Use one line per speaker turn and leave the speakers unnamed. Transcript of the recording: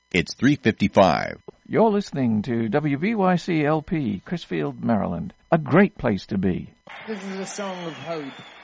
It's 3:55.
You're listening to WVYC LP, Crisfield, Maryland. A great place to be.
This is a song of hope.